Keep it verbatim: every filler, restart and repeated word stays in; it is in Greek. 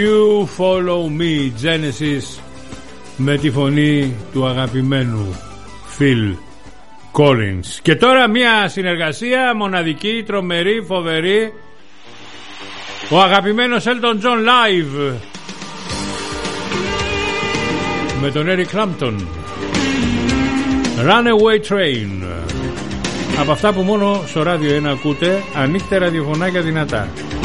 You Follow Me, Genesis, με τη φωνή του αγαπημένου Phil Collins. Και τώρα μια συνεργασία μοναδική, τρομερή, φοβερή. Ο αγαπημένος Elton John live με τον Eric Clapton, Runaway Train. Από αυτά που μόνο στο ράδιο ένα ακούτε, ανοίχτε ραδιοφωνάκια δυνατά.